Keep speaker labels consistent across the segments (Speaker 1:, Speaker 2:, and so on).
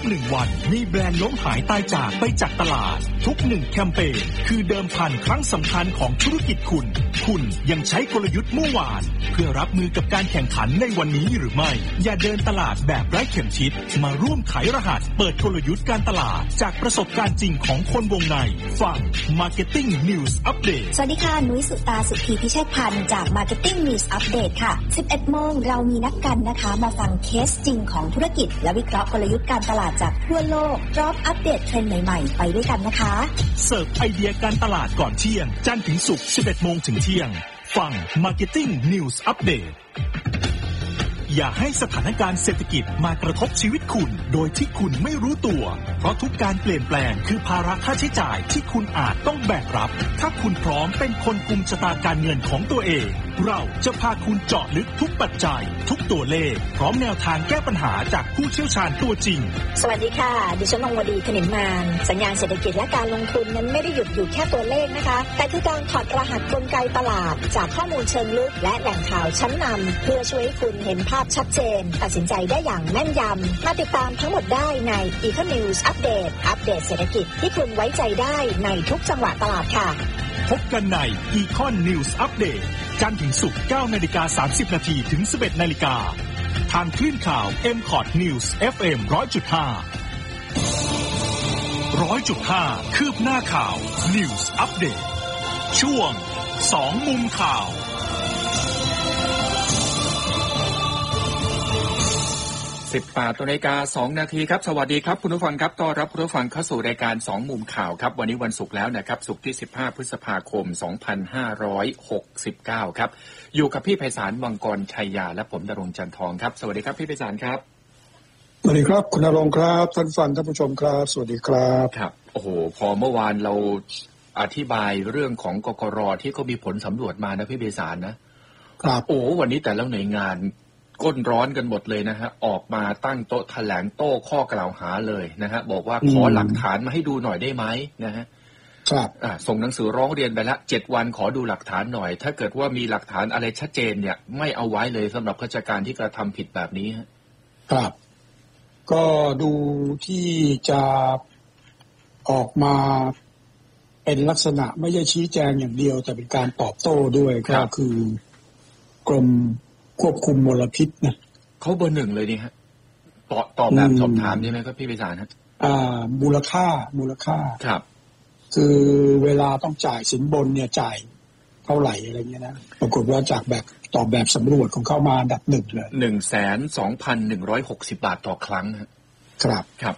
Speaker 1: 1วันมีแบรนด์ล้มหายตายจากไปจากตลาดทุก1แคมเปญคือเดิมพันครั้งสำคัญของธุรกิจคุณยังใช้กลยุทธ์เมื่อวานเพื่อรับมือกับการแข่งขันในวันนี้หรือไม่อย่าเดินตลาดแบบไร้เข็มทิศมาร่วมไขรหัสเปิดกลยุทธ์การตลาดจากประสบการณ์จริงของคนวงในฟัง Marketing News Update
Speaker 2: สวัสดีค่ะนุ้ยสุตาสุธีพิเชษพันธ์จาก Marketing News Update ค่ะ 11 โมงเรามีนัดกันนะคะมาฟังเคสจริงของธุรกิจและวิเคราะห์กลยุทธ์การตลาดจากทั่วโลกพร้อมอัปเดตเทรนด์ใหม่ๆไปด้วยกันนะคะ
Speaker 1: เสิร์ฟไอเดียการตลาดก่อนเที่ยงจันทร์ถึงศุกร์ 11 โมงถึงเที่ยงฟัง Marketing News Update อย่าให้สถานการณ์เศรษฐกิจมากระทบชีวิตคุณโดยที่คุณไม่รู้ตัวเพราะทุกการเปลี่ยนแปลงคือภาระค่าใช้จ่ายที่คุณอาจต้องแบกรับถ้าคุณพร้อมเป็นคนกุมชะตาการเงินของตัวเองเราจะพาคุณเจาะลึกทุกปัจจัยทุกตัวเลขพร้อมแนวทางแก้ปัญหาจากผู้เชี่ยวชาญตัวจริง
Speaker 2: สวัสดีค่ะดิฉันนงวดีขนินมานสัญญาณเศรษฐกิจและการลงทุนนั้นไม่ได้หยุดอยู่แค่ตัวเลขนะคะแต่คือการถอดรหัสกลไกตลาดจากข้อมูลเชิงลึกและแหล่งข่าวชั้นนำเพื่อช่วยให้คุณเห็นภาพชัดเจนตัดสินใจได้อย่างแม่นยำมาติดตามทั้งหมดได้ใน Econ News Update อัปเดตเศรษฐกิจที่คุณไว้ใจได้ในทุกจังหวะตลาดค่ะ
Speaker 1: พบกันใน Econ News Update จันทร์ถึงศุกร์ 9:30 นถึง 11:00 นทางคลื่นข่าว MCOT News FM 100.5 คืบหน้าข่าว News Update ช่วง2มุมข่าว
Speaker 3: 18:02 น.ครับสวัสดีครับคุณผู้ฟังครับต้อนรับคุณผู้ฟังเข้าสู่รายการ2มุมข่าวครับวันนี้วันศุกร์แล้วนะครับศุกร์ที่15พฤษภาคม2569ครับอยู่กับพี่ไพศาลวังกรชัยยาและผมณรงค์จันทองครับสวัสดีครับพี่ไพศาลครับ
Speaker 4: สวัสดีครับคุณณรงค์ครับท่านฟังท่านผู้ชมครับสวัสดีครับ
Speaker 3: ครับโอ้โหพอเมื่อวานเราอธิบายเรื่องของกกร.ที่เขามีผลสำรวจมานะพี่ไพศาลนะครับโอ้วันนี้แต่ละหน่วยงานก้นร้อนกันหมดเลยนะฮะออกมาตั้งโต๊ะแถลงโต้ข้อกล่าวหาเลยนะฮะบอกว่าขอหลักฐานมาให้ดูหน่อยได้ไหมนะฮะ
Speaker 4: ครับ
Speaker 3: ส่งหนังสือร้องเรียนไปละ7 วันขอดูหลักฐานหน่อยถ้าเกิดว่ามีหลักฐานอะไรชัดเจนเนี่ยไม่เอาไว้เลยสำหรับข้าราชการที่กระทำผิดแบบนี้
Speaker 4: ครับก็ดูที่จะออกมาเป็นลักษณะไม่ใช่ชี้แจงอย่างเดียวแต่เป็นการตอบโต้ด้วยก็คือกรมควบคุมมลพิษนะ
Speaker 3: เขาเบอร์1เลยนี่ฮะตอบแบบสอบถามใช่ไหมครับพี่ไพศาลครับ
Speaker 4: มูลค่า
Speaker 3: ครับ
Speaker 4: คือเวลาต้องจ่ายสินบนเนี่ยจ่ายเท่าไหร่อะไรเงี้ยนะปรากฏว่าจากแบบตอบแบบสำรวจของเข้ามาอันดับ1เลย
Speaker 3: 1,2,160 บาทต่อครั้ง
Speaker 4: ครับ
Speaker 3: ครับ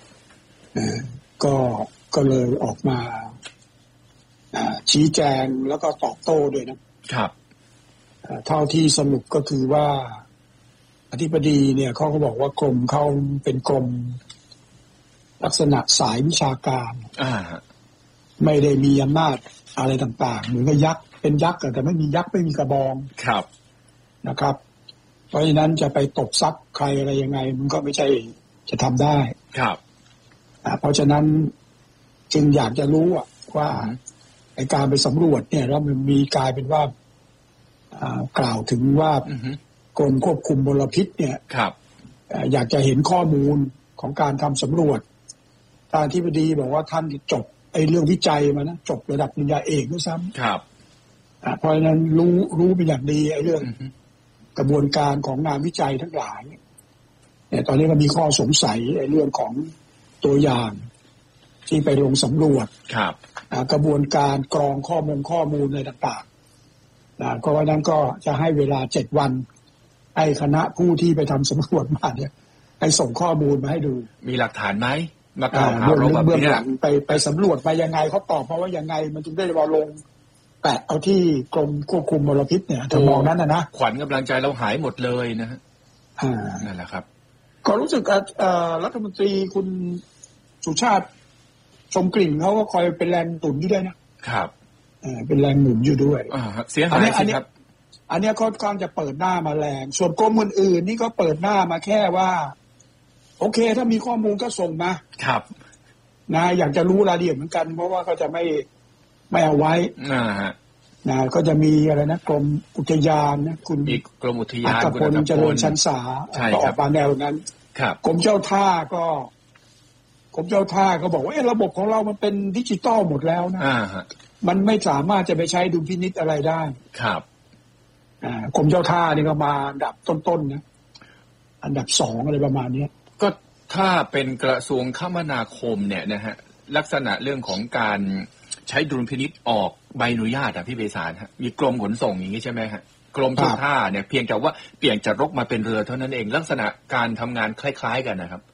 Speaker 4: ก็เลยออกมาชี้แจงแล้วก็ตอบโต้ด้วยนะครับเท่าที่สรุปก็คือว่าอธิบดีเนี่ยเขาก็บอกว่ากรมเขาเป็นกรมลักษณะสายวิชาการไม่ได้มีอำนาจอะไรต่างๆเหมือนกับยักษ์เป็นยักษ์แต่ไม่มียักษ์ไม่มีกระบอง
Speaker 3: ครับ
Speaker 4: นะครับเพราะฉะนั้นจะไปตบทรัพย์ใครอะไรยังไงมันก็ไม่ใช่จะทำได้
Speaker 3: ครับ
Speaker 4: เพราะฉะนั้นจึงอยากจะรู้ว่าไอ้การไปสำรวจเนี่ยแล้วมันมีกลายเป็นว่ากล่าวถึงว่ากรมควบคุมมลพิษเนี่ยอยากจะเห็นข้อมูลของการทำสำรวจท่านอธิบดีบอกว่าท่านจบไอ้เรื่องวิจัยมานะจบระดับปริญญาเอกด้วยซ้
Speaker 3: ำครับ
Speaker 4: เพราะฉะนั้นรู้เป็นอย่างดีไอ้เรื่องกระบวนการของงานวิจัยทั้งหลายเนี่ยตอนนี้มันมีข้อสงสัยไอ้เรื่องของตัวอย่างที่ไปลงสำรวจกระบวนการกรองข้อมูลอะไรต่างๆก็ว่านั้นก็จะให้เวลา7 วันให้คณะผู้ที่ไปทำสำรวจมาเนี่ยให้ส่งข้อมูลมาให้ดู
Speaker 3: มีหลักฐานไหมมากล่าวหาเราแบบนี้
Speaker 4: ไปสำรวจไปยังไงเขาตอบเพราะว่ายังไงมันจึงได้มาลงแปะเอาที่กรมควบคุมมลพิษเนี่ยถ้ามองนั้นนะ
Speaker 3: ขวัญกำลังใจเราหายหมดเลยนะฮะนั่นแหละครับ
Speaker 4: ก็รู้สึกรัฐมนตรีคุณสุชาติชมกลิ่นเขาก็คอยเป็นแรงตุนอยู่ด้วยนะครับเป็นแรงหนุนอยู่ด้วย
Speaker 3: เสียหายสิครับ
Speaker 4: อันนี้ค่อนข้างจะเปิดหน้ามาแรงส่วนกรมอื่นๆนี่ก็เปิดหน้ามาแค่ว่าโอเคถ้ามีข้อมูลก็ส่งมา
Speaker 3: ครับ
Speaker 4: นะอยากจะรู้รายละเอียดเหมือนกันเพราะว่าก็จะไม่เอาไว้นะก็จะมีอะไรนะกรมอุทยานนะคุณ
Speaker 3: กรมอุทยาน
Speaker 4: คุณเจริญชันษาก็ออกมาแนวนั้นกรมเจ้าท่าก็กรมเจ้าท่าก็บอกว่าระบบของเรามันเป็นดิจิตอลหมดแล้วนะมันไม่สามารถจะไปใช้ดุลพินิจอะไรได้
Speaker 3: ครับ
Speaker 4: กรมเจ้าท่านี่ก็มาอันดับต้นๆนะอันดับ2อะไรประมาณนี้
Speaker 3: ก็ถ้าเป็นกระทรวงคมนาคมเนี่ยนะฮะลักษณะเรื่องของการใช้ดุลพินิจออกใบอนุญาตพี่เบสารฮะมีกรมขนส่งอย่างนี้ใช่ไหมฮะกรมเจ้าท่าเนี่ยเพียงแต่ว่าเปลี่ยนจากรถมาเป็นเรือเท่านั้นเองลักษณะการทำงานคล้ายๆกันนะครับ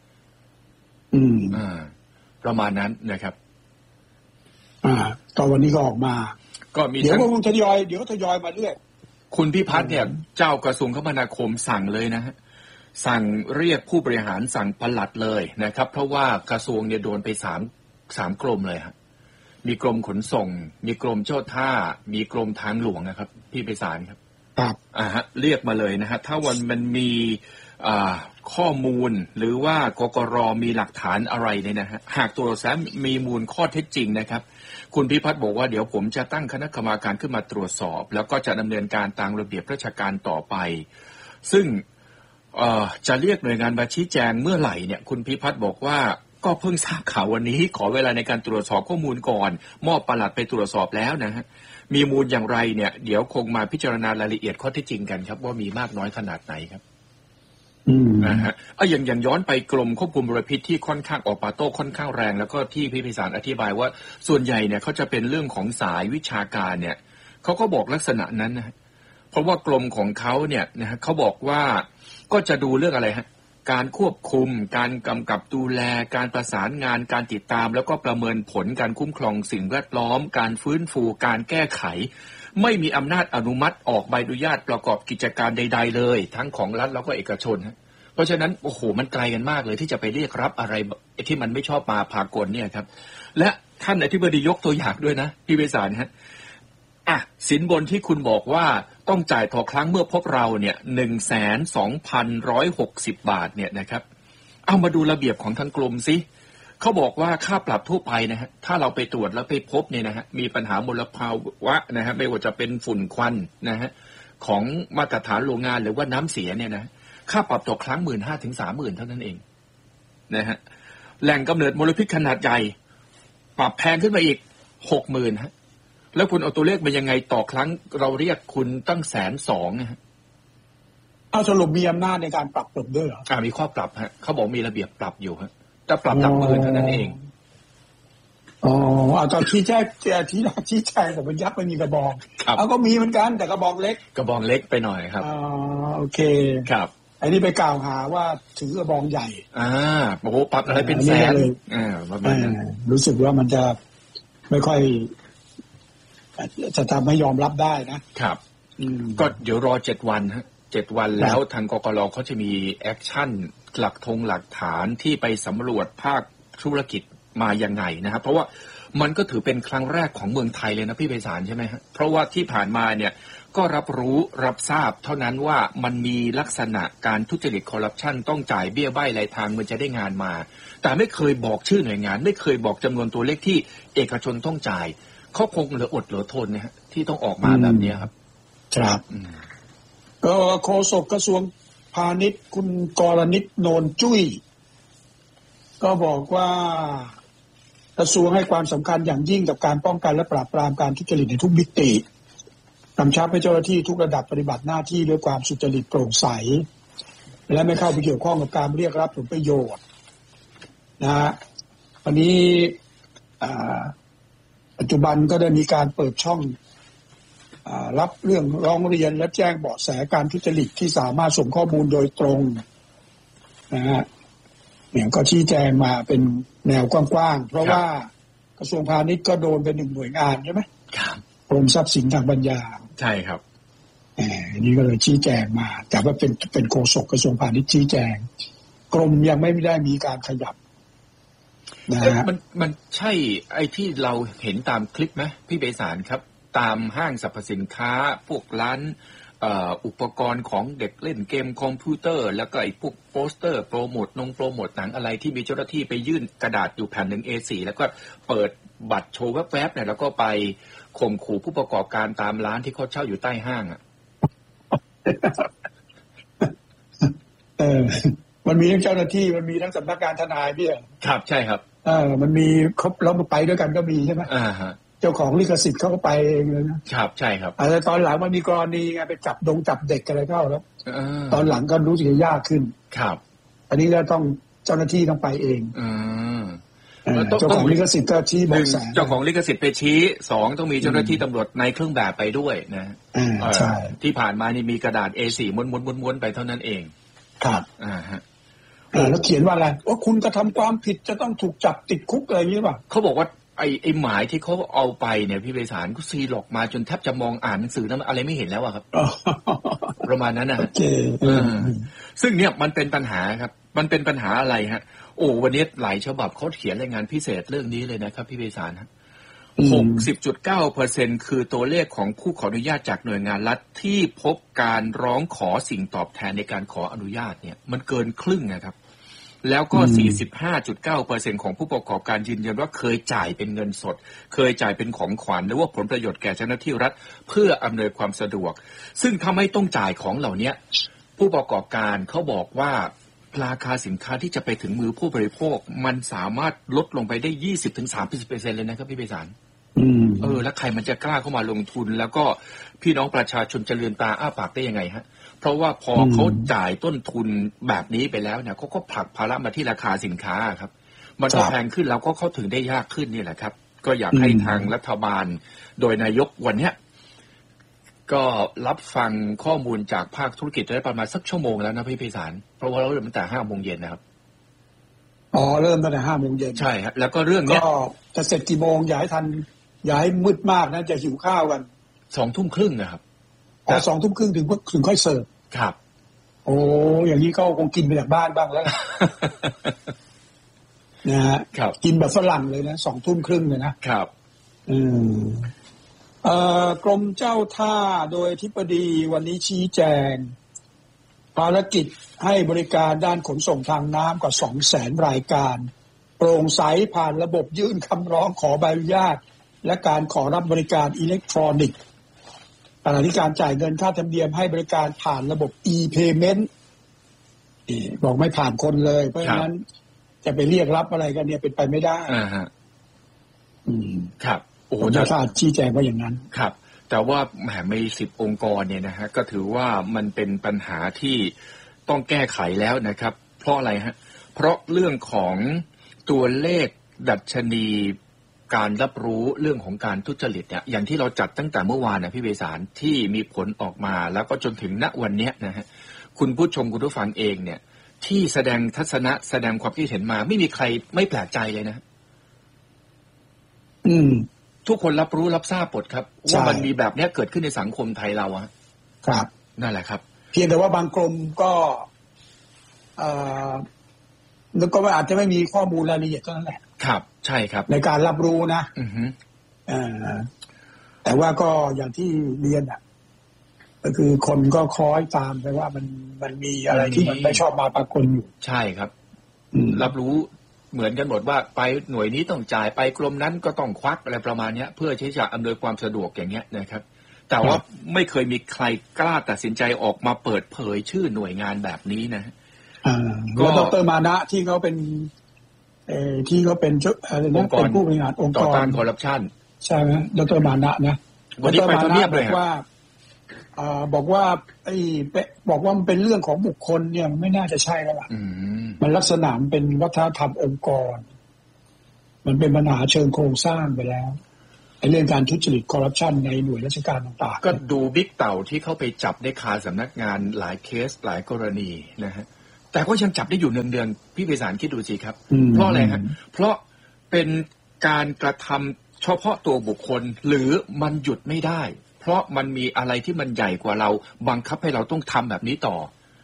Speaker 3: ประมาณนั้นนะครับ
Speaker 4: ตอนวันนี้ก็ออกมา
Speaker 3: ก็มี
Speaker 4: เดี๋ยวคงทยอยมาเรื่อย
Speaker 3: คุณพิพัฒน์เนี่ยเจ้ากระทรวงคมนาคมสั่งเลยนะฮะสั่งเรียกผู้บริหารสั่งปลัดเลยนะครับเพราะว่ากระทรวงเนี่ยโดนไปสามกรมเลยฮะมีกรมขนส่งมีกรมเจ้าท่ามีกรมทางหลวงนะครับพี่ไพศาลครับเรียกมาเลยนะฮะถ้ามันมีข้อมูลหรือว่ากกร.มีหลักฐานอะไรเนี่ยนะฮะหากตัวแซมมีมูลข้อเท็จจริงนะครับคุณพิพัฒน์บอกว่าเดี๋ยวผมจะตั้งคณะกรรมการขึ้นมาตรวจสอบแล้วก็จะดำเนินการตามระเบียบราชการต่อไปซึ่งจะเรียกหน่วยงานมาชี้แจงเมื่อไหร่เนี่ยคุณพิพัฒน์บอกว่าก็เพิ่งทราบข่าววันนี้ขอเวลาในการตรวจสอบข้อมูลก่อนมอบปลัดไปตรวจสอบแล้วนะฮะมีมูลอย่างไรเนี่ยเดี๋ยวคงมาพิจารณารายละเอียดข้อเท็จจริงกันครับว่ามีมากน้อยขนาดไหนครับอย่างย้อนไปกรมควบคุมมลพิษที่ค่อนข้างออกปาโต้ค่อนข้างแรงแล้วก็ที่พี่ไพศาลอธิบายว่าส่วนใหญ่เนี่ยเขาจะเป็นเรื่องของสายวิชาการเนี่ยเขาก็บอกลักษณะนั้นนะเพราะว่ากรมของเขาเนี่ยนะฮะเขาบอกว่าก็จะดูเรื่องอะไรฮะการควบคุมการกำกับดูแลการประสานงานการติดตามแล้วก็ประเมินผลการคุ้มครองสิ่งแวดล้อมการฟื้นฟูการแก้ไขไม่มีอำนาจอนุมัติออกใบอนุญาตประกอบกิจการใดๆเลยทั้งของรัฐแล้วก็เอกชนฮะเพราะฉะนั้นโอ้โหมันไกลกันมากเลยที่จะไปเรียกรับอะไรที่มันไม่ชอบมาพากลเนี่ยครับและท่านอธิบดียกตัวอย่างด้วยนะพี่ไพศาลฮะสินบนที่คุณบอกว่าต้องจ่ายต่อครั้งเมื่อพบเราเนี่ย 12,160 บาทเนี่ยนะครับเอามาดูระเบียบของทางกรมสิเขาบอกว่าค่าปรับทั่วไปนะฮะถ้าเราไปตรวจแล้วไปพบเนี่ยนะฮะมีปัญหามลภาวะนะฮะไม่ว่าจะเป็นฝุ่นควันนะฮะของมาตรฐานโรงงานหรือว่าน้ำเสียเนี่ยนะค่าปรับต่อครั้ง 15,000 ถึง 30,000 เท่านั้นเองนะฮะแหล่งกำเนิดมลพิษขนาดใหญ่ปรับแพงขึ้นมาอีก 60,000 ฮะแล้วคุณเอาตัวเลขมายังไงต่อครั้งเราเรียกคุณตั้ง120,000นะฮะ
Speaker 4: เอาสรุปมีอำนาจในการปรับด้วยเหรอ
Speaker 3: มีข้อปรับฮะเขาบอกมีระเบียบปรับอยู่ฮะแต่ปรับหลักหมื่นเท่านั้นเอง
Speaker 4: ตอนชี้แจงแต่มันยับไม่มีกระบอกเอาก็มีเหมือนกันแต่กระบอกเล็ก
Speaker 3: ไปหน่อยครับ
Speaker 4: โอเค
Speaker 3: ครับ
Speaker 4: อันนี้ไปกล่าวหาว่าถือกระบอกใหญ่
Speaker 3: โอ้โหปรับอะไรเป็นแสนประมาณนั้น
Speaker 4: รู้สึกว่ามันจะไม่ค่อยจะทำให้ยอมรับได้
Speaker 3: นะครับก็เดี๋ยวรอ7 วันฮะ7 วันแล้วทางกกร.เขาจะมีแอคชั่นหลักฐานที่ไปสำรวจภาคธุรกิจมายังไงนะครับเพราะว่ามันก็ถือเป็นครั้งแรกของเมืองไทยเลยนะพี่ไพศาลใช่ไหมฮะเพราะว่าที่ผ่านมาเนี่ยก็รับทราบเท่านั้นว่ามันมีลักษณะการทุจริตคอร์รัปชันต้องจ่ายเบี้ยใบ้รายทางมันจะได้งานมาแต่ไม่เคยบอกชื่อหน่วยงานไม่เคยบอกจำนวนตัวเลขที่เอกชนต้องจ่ายเขาคงเหลืออดเหลือทนนะฮะที่ต้องออกมาแบบนี้ครับ
Speaker 4: ครับโฆษกกระทรวงพาณิชย์คุณกรณิตโนนจุ้ยก็บอกว่ากระทรวงให้ความสำคัญอย่างยิ่งกับการป้องกันและปราบปรามการทุจริตในทุกมิติกำชับให้เจ้าหน้าที่ทุกระดับปฏิบัติหน้าที่ด้วยความสุจริตโปร่งใสและไม่เข้าไปเกี่ยวข้องกับการเรียกรับผลประโยชน์นะฮะวันนี้ปัจจุบันก็ได้มีการเปิดช่องรับเรื่องร้องเรียนและแจ้งเบาะแสการทุจริตที่สามารถส่งข้อมูลโดยตรงนะฮะเนี่ยก็ชี้แจงมาเป็นแนวกว้างๆเพราะว่ากระทรวงพาณิชย์ก็โดนเป็น1 หน่วยงานใช่ไหม
Speaker 3: ครับ
Speaker 4: กรมทรัพย์สินทางปัญญา
Speaker 3: ใช่ครับ
Speaker 4: อันนี้ก็เลยชี้แจงมาแต่ว่าเป็นโฆษกกระทรวงพาณิชย์ชี้แจงกรมยังไม่ได้มีการขยับ
Speaker 3: มันใช่ไอ้ที่เราเห็นตามคลิปไหมพี่ไพศาลครับตามห้างสรรพสินค้าพวกร้านอุปกรณ์ของเด็กเล่นเกมคอมพิวเตอร์แล้วก็ไอ้พวกโปสเตอร์โปรโมทหนังอะไรที่มีเจ้าหน้าที่ไปยื่นกระดาษอยู่แผ่นหนึ่ง A4 แล้วก็เปิดบัตรโชว์แวบๆเนี่ยแล้วก็ไปข่มขู่ผู้ประกอบการตามร้านที่เขาเช่าอยู่ใต้ห้าง
Speaker 4: มันมีทั้งเจ้าหน้าที่มันมีทั้งสำนักงานทนายพี่
Speaker 3: ครับใช่ครับ
Speaker 4: มันมีเขาเราไปด้วยกันก็มีใช่ไหมเจ้าของลิขสิทธิ์เขาก็ไปเองเลยนะครับ
Speaker 3: ใช่ครับ
Speaker 4: แต่ตอนหลังมันมีกรณีไงไปจับเด็กอะไรเข้าแล้วตอนหลังก็รู้สึกยากขึ้น
Speaker 3: ครับ
Speaker 4: อันนี้ก็ต้องเจ้าหน้าที่ต้องไปเองเจ้าของลิขสิทธิ์ก็ชี้บอกแส
Speaker 3: เจ้าของลิขสิทธิ์ไปชี้2ต้องมีเจ้าหน้าที่ตำรวจในเครื่องแบบไปด้วยนะ
Speaker 4: ใช่
Speaker 3: ที่ผ่านมานี่มีกระดาษ A4 ม้วนๆไปเท่านั้นเอง
Speaker 4: ครับแล้วเขียนว่าอะไรว่าคุณกระทำความผิดจะต้องถูกจับติดคุกอะไรอย่างนี้ป่ะ
Speaker 3: เขาบอกว่าไอ้หมายที่เขาเอาไปเนี่ยพี่ไพศาลก็ซีหลอกมาจนแทบจะมองอ่านหนังสือนั้นอะไรไม่เห็นแล้วอะครับประมาณนั้นนะซึ่งเนี่ยมันเป็นปัญหาครับมันเป็นปัญหาอะไรฮะโอ้วันนี้หลายฉบับเขาเขียนรายงานพิเศษเรื่องนี้เลยนะครับพี่ไพศาลครับ 60.9% คือตัวเลขของผู้ขออนุญาตจากหน่วยงานรัฐที่พบการร้องขอสิ่งตอบแทนในการขออนุญาตเนี่ยมันเกินครึ่งนะครับแล้วก็ 45.9% ของผู้ประกอบการยืนยันว่าเคยจ่ายเป็นเงินสดเคยจ่ายเป็นของขวัญหรือว่าผลประโยชน์แก่เจ้าหน้าที่รัฐเพื่ออำนวยความสะดวกซึ่งถ้าไม่ต้องจ่ายของเหล่านี้ผู้ประกอบการเขาบอกว่าราคาสินค้าที่จะไปถึงมือผู้บริโภคมันสามารถลดลงไปได้ 20-30% เลยนะครับพี่ไพศาลแล้วใครมันจะกล้าเข้ามาลงทุนแล้วก็พี่น้องประชาชนจะลืมตาอ้าปากได้ยังไงฮะเพราะว่าพอเขาจ่ายต้นทุนแบบนี้ไปแล้วเนี่ยเขาก็ผลักภาระมาที่ราคาสินค้าครับมันก็แพงขึ้นแล้วก็เข้าถึงได้ยากขึ้นนี่แหละครับก็อยากให้ทางรัฐบาลโดยนายกวันเนี้ยก็รับฟังข้อมูลจากภาคธุรกิจได้ประมาณสักชั่วโมงแล้วนะพี่ไพศาลเพราะว่าเราเริ่มตั้งแต่ 5:00 นนะครับ
Speaker 4: เริ่มตั้งแต่ 5:00 น
Speaker 3: ใช่ฮะแล้วก็เรื่องนี้
Speaker 4: ก็จะเสร็จกี่โมงอย่าให้ทันอย่าให้มืดมากนะจะหิวข้าวกัน
Speaker 3: 20:30 นนะครับ
Speaker 4: แต่ 20:30 นถึงค่อยเสิร์ฟ
Speaker 3: ครับ
Speaker 4: โอ้อย่างนี้ก็คงกินไปจากบ้านบ้างแล้วนะฮะกินแบบฝรั่งเลยนะ20:30 นเลย
Speaker 3: นะครับ
Speaker 4: กรมเจ้าท่าโดยอธิบดีวันนี้ชี้แจงภารกิจให้บริการด้านขนส่งทางน้ำกว่า 200,000 รายการโปร่งใสผ่านระบบยื่นคำร้องขอใบอนุญาตและการขอรับบริการอิเล็กทรอนิกส์ขณะที่การจ่ายเงินค่าธรรมเนียมให้บริการผ่านระบบ e-payment บอกไม่ผ่านคนเลยเพราะฉะนั้นจะไปเรียกรับอะไรกันเนี่ยเป็นไปไม่ได้
Speaker 3: ครับ
Speaker 4: โอ้โหเจ้าท่าชี้แจงว่าอย่างนั้น
Speaker 3: ครับแต่ว่าแหมมี10 องค์กรเนี่ยนะฮะก็ถือว่ามันเป็นปัญหาที่ต้องแก้ไขแล้วนะครับเพราะอะไรฮะเพราะเรื่องของตัวเลขดัชนีการรับรู้เรื่องของการทุจริตเนี่ยอย่างที่เราจัดตั้งแต่เมื่อวานนะพี่ไพศาลที่มีผลออกมาแล้วก็จนถึงณวันนี้นะฮะคุณผู้ชมคุณผู้ฟังเองเนี่ยที่แสดงทัศนะแสดงความคิดเห็นมาไม่มีใครไม่แปลกใจเลยนะทุกคนรับรู้รับทราบหมดครับว่ามันมีแบบนี้เกิดขึ้นในสังคมไทยเราอะ
Speaker 4: ครับ
Speaker 3: นั่นแหละครับ
Speaker 4: เพียงแต่ว่าบางกรมก็แล้วก็อาจจะไม่มีข้อมูลรายละเอียดเท่านั้นแหละ
Speaker 3: ครับใช่ครับ
Speaker 4: ในการรับรู้นะแต่ว่าก็อย่างที่เรียนอ่ะก็คือคนก็คล้อยตามไปว่ามันมีอะไรที่มันไม่ชอบมาปรากฏอยู่
Speaker 3: ใช่ครับรับรู้เหมือนกันหมดว่าไปหน่วยนี้ต้องจ่ายไปกรมนั้นก็ต้องควักอะไรประมาณนี้เพื่อที่จะอำนวยความสะดวกอย่างเงี้ยนะครับแต่ว่าไม่เคยมีใครกล้าตัดสินใจออกมาเปิดเผยชื่อหน่วยงานแบบนี้นะ
Speaker 4: ก็ดร.มานะที่เขาเป็นที่เขาเป็น
Speaker 3: องค์กร
Speaker 4: ผู้บริหารองค์กร
Speaker 3: ต่อต้านคอร์รัปชัน
Speaker 4: ใช่ไหมดร.มานะนะ
Speaker 3: วันนี้ไปทำเนียบเลย
Speaker 4: บอกว่าบอกว่ามันเป็นเรื่องของบุคคลเนี่ยไม่น่าจะใช่แล้วล่ะมันลักษณะมันเป็นวัฒนธรรมองค์กรมันเป็นปัญหาเชิงโครงสร้างไปแล้วไอ้เรื่องการทุจริตคอร์รัปชันในหน่วยราชการต่าง
Speaker 3: ๆก็ดูบิ๊กเต่าที่เข้าไปจับได้คาสำนักงานหลายเคสหลายกรณีนะฮะแต่ก็ยังจับได้อยู่เนืองๆพี่ไพศาลคิดดูสิครับเพราะอะไรฮะเพราะเป็นการกระทำเฉพาะตัวบุคคลหรือมันหยุดไม่ได้เพราะมันมีอะไรที่มันใหญ่กว่าเราบังคับให้เราต้องทำแบบนี้ต่อ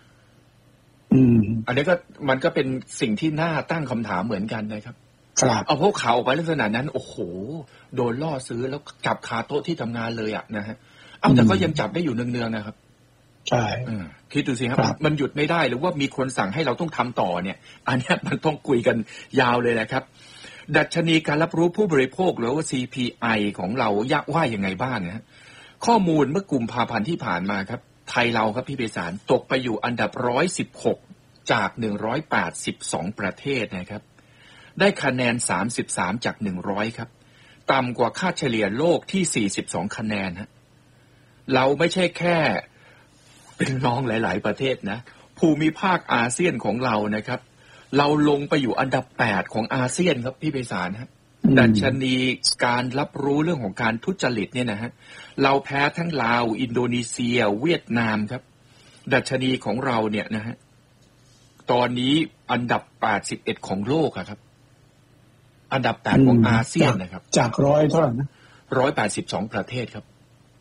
Speaker 3: อันนี้ก็มันก็เป็นสิ่งที่น่าตั้งคำถามเหมือนกันนะครับเอาพวกข่าวออกไปลักษณะนั้นโอ้โหโดนล่อซื้อแล้วจับคาโต๊ะที่ทำงานเลยอ่ะนะฮะเอาแต่ก็ยังจับได้อยู่เนืองๆนะครับ
Speaker 4: ใช่
Speaker 3: คิดดูสิครับมันหยุดไม่ได้หรือว่ามีคนสั่งให้เราต้องทำต่อเนี่ยอันนี้มันต้องคุยกันยาวเลยนะครับดัชนีการรับรู้ผู้บริโภคหรือว่า CPI ของเราว่ายังไงบ้างนะข้อมูลเมื่อกุมภาพันธ์ที่ผ่านมาครับไทยเราครับพี่ไพศาลตกไปอยู่อันดับ116 จาก182ประเทศนะครับได้คะแนน33จาก100ครับต่ำกว่าค่าเฉลี่ยโลกที่42คะแนนฮะเราไม่ใช่แค่เป็นรองหลายๆประเทศนะภูมิภาคอาเซียนของเรานะครับเราลงไปอยู่อันดับ8ของอาเซียนครับพี่ไพศาลฮะดัชนีการรับรู้เรื่องของการทุจริตเนี่ยนะฮะเราแพ้ทั้งลาวอินโดนีเซียเวียดนามครับดัชนีของเราเนี่ยนะฮะตอนนี้อันดับ81ของโลกครับอันดับ8ของอาเซียนนะครับ
Speaker 4: จาก100เท่าไหร่นะ
Speaker 3: 182ประเทศครับ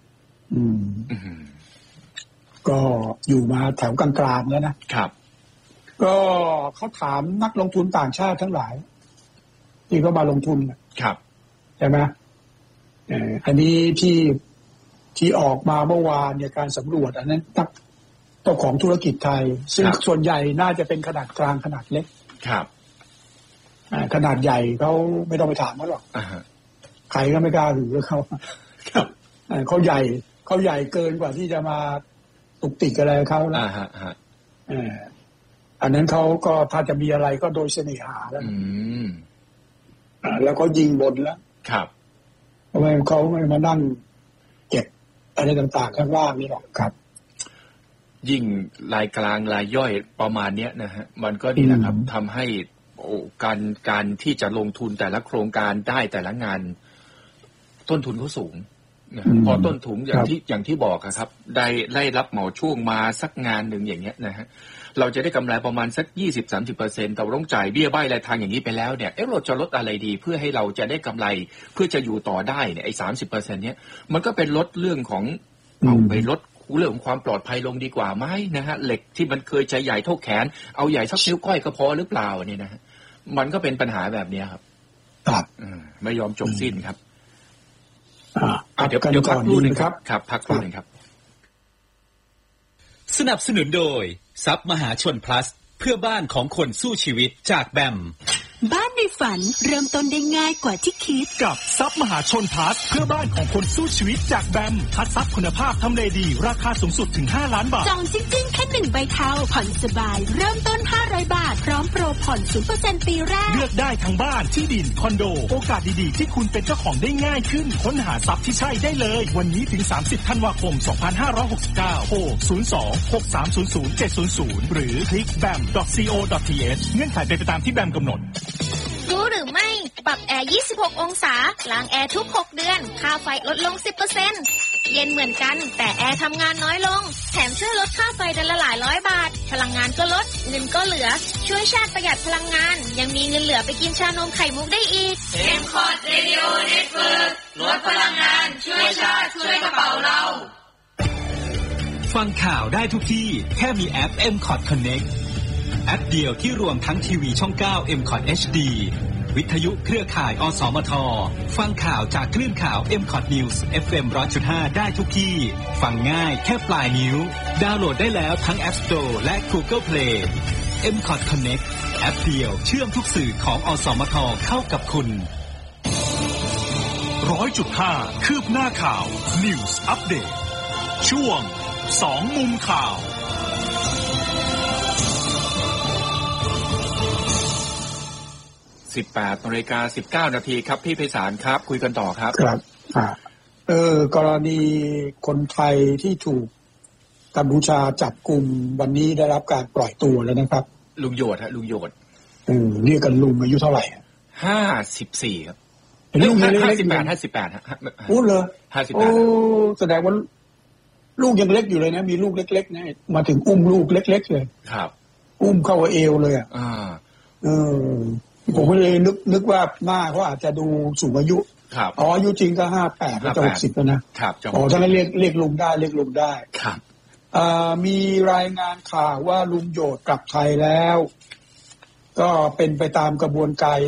Speaker 4: ก็อยู่มาแถวกลางๆแล้วนะครับก็เขาถามนักลงทุนต่างชาติทั้งหลายที่เขามาลงทุน
Speaker 3: ครับ
Speaker 4: ใช่ไหมอันนี้ที่ออกมาเมื่อวานเนี่ยการสำรวจอันนั้นเจ้าของธุรกิจไทยซึ่งส่วนใหญ่น่าจะเป็นขนาดกลางขนาดเล็ก
Speaker 3: ครับ
Speaker 4: ขนาดใหญ่เขาไม่ต้องไปถามเขาหรอกใครก็ไม่กล้าหรือเขา
Speaker 3: ครับ
Speaker 4: เขาใหญ่เกินกว่าที่จะมาตุกติกอะไรเขาแล้วอันนั้นเขาก็ถ้าจะมีอะไรก็โดยเสน่หาแล้วแล้วก็ยิงบนแล้ว
Speaker 3: ครับ
Speaker 4: เพราะว่าเขาไม่มานั่งเก็บอะไรต่างๆข้างล่างนี่หรอกครับ
Speaker 3: ยิ่งรายกลางรายย่อยประมาณเนี้ยนะฮะมันก็ดีนะครับทำให้การที่จะลงทุนแต่ละโครงการได้แต่ละงานต้นทุนเขาสูงนะพอต้นทุนอย่างที่บอกครับได้รับเหมาช่วงมาสักงานหนึ่งอย่างเงี้ยนะฮะเราจะได้กำไรประมาณสัก 20-30% แต่ต้องจ่ายเบี้ยใบ้รายทางอย่างนี้ไปแล้วเนี่ยเราจะลดอะไรดีเพื่อให้เราจะได้กำไรเพื่อจะอยู่ต่อได้เนี่ยไอ้ 30% เนี้ยมันก็เป็นลดเรื่องของเอาไปลดเรื่องของความปลอดภัยลงดีกว่าไหมนะฮะเหล็กที่มันเคยจะใหญ่เท่าแขนเอาใหญ่สักนิ้วก้อยก็พอหรือเปล่าเนี่ยนะฮะมันก็เป็นปัญหาแบบนี้ครับไม่ยอมจบสิ้นครับเดี๋ยวพักครู่หนึ่งครับพักครู่หนึ่งครับ
Speaker 1: สนับสนุนโดยทรัพย์มหาชน plus เพื่อบ้านของคนสู้ชีวิตจากแบม
Speaker 5: บ้านในฝันเริ่มต้นได้ง่ายกว่าที่คิด
Speaker 1: กับทรัพย์มหาชน plus เพื่อบ้านของคนสู้ชีวิตจากแบมคัดทรัพย์คุณภาพทำเลดีราคาสูงสุดถึง5ล้านบาท
Speaker 5: จองจริงๆแค่1ใบเทาผ่อนสบายเริ่มต้น500บาทพร้อมโปรผ่อน 0% ปีแรก
Speaker 1: เลือกได้ทั้งบ้านที่ดินคอนโดโอกาสดีๆที่คุณเป็นเจ้าของได้ง่ายขึ้นค้นหาทรัพย์ที่ใช่ได้เลยวันนี้ถึง30ธันวาคม2569โทร02-6300-700หรือคลิก bam.co.th เงื่อนไขเป็นไปตามที่แบมกำหนด
Speaker 6: รู้หรือไม่ปรับแอร์26องศาล้างแอร์ทุก6เดือนค่าไฟลดลง 10% เย็นเหมือนกันแต่แอร์ทำงานน้อยลงแถมช่วยลดค่าไฟเดือนละหลายร้อยบาทพลังงานก็ลดเงินก็เหลือช่วยชาติประหยัดพลังงานยังมีเงินเหลือไปกินชานมไข่มุกได้อีก
Speaker 7: M-Cot Radio Network ลดพลังงานช่วยชาติช่วยกระเป๋าเรา
Speaker 1: ฟังข่าวได้ทุกที่แค่มีแอป M-Cot Connectแอปเดียวที่รวมทั้งทีวีช่อง 9 M-Cot HD วิทยุเครือข่ายอสมทฟังข่าวจากคลื่นข่าว M-Cot News FM 100.5 ได้ทุกที่ฟังง่ายแค่ปลายนิ้วดาวน์โหลดได้แล้วทั้ง App Store และ Google Play M-Cot Connect แอปเดียวเชื่อมทุกสื่อของอสมทเข้ากับคุณ 100.5 คืบหน้าข่าว News Update ช่วง2มุมข่าว
Speaker 3: 18:19 นาทีครับพี่ไพศาลครับคุยกันต่อครับ
Speaker 4: ครับกรณีคนไทยที่ถูกกัมพูชาจับกุมวันนี้ได้รับการปล่อยตัวแล้วนะครับ
Speaker 3: ลุงโยดฮะลุงโยด
Speaker 4: เรียกกันลุงอายุเท่าไหร่
Speaker 3: 54ครับ
Speaker 4: ลุง
Speaker 3: 58ฮะ
Speaker 4: พูดเลย58โอ้แสดงว่าลูกยังเล็กอยู่เลยนะมีลูกเล็กๆนะมาถึงอุ้มลูกเล็กๆเลย
Speaker 3: ครับ
Speaker 4: อุ้มเข้าเอวเลยผมก็เลยนึกว่าหน้าเขาอาจจะดูสูงอายุอายุจริงก็58ก็จะ60แล้วนะครับถ้างั้นเรียกลุงได้
Speaker 3: ครับ
Speaker 4: มีรายงานข่าวว่าลุงโยดกลับไทยแล้วก็เป็นไปตามกระบวนการ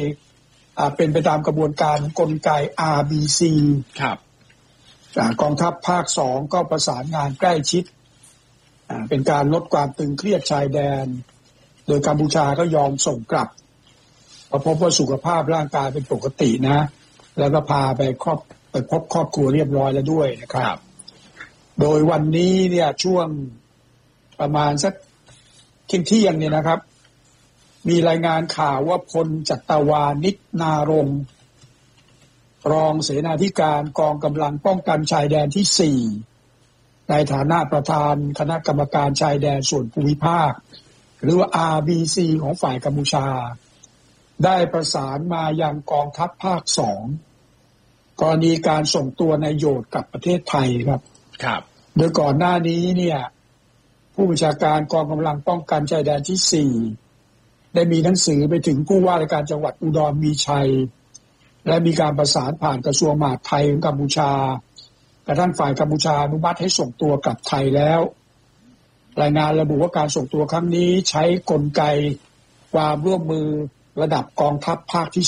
Speaker 4: กลไก RBC
Speaker 3: ครับ
Speaker 4: กองทัพภาค2ก็ประสานงานใกล้ชิดเป็นการลดความตึงเครียดชายแดนโดยกัมพูชาก็ยอมส่งกลับพบว่าสุขภาพร่างกายเป็นปกตินะแล้วก็พาไปพบครอบครัวเรียบร้อยแล้วด้วยนะครับโดยวันนี้เนี่ยช่วงประมาณสักเที่ยงเนี่ยนะครับมีรายงานข่าวว่าพลจัตวานิชนารงค์รองเสนาธิการกองกำลังป้องกันชายแดนที่4ในฐานะประธานคณะกรรมการชายแดนส่วนภูมิภาคหรือว่า RBC ของฝ่ายกัมพูชาได้ประสานมายังกองทัพภาค2กรณีการส่งตัวนายโยชน์กลับประเทศไทยครับโดยก่อนหน้านี้เนี่ยผู้บัญชาการกองกำลังป้องกันชายแดนที่4ได้มีหนังสือไปถึงผู้ว่าราชการจังหวัดอุดรมีชัยและมีการประสานผ่านกระทรวงมหาดไทยของกัมพูชากระทั่งฝ่ายกัมพูชาอนุมัติให้ส่งตัวกลับไทยแล้วรายงานระบุว่าการส่งตัวครั้งนี้ใช้กลไกความร่วมมือระดับกองทัพภาคที่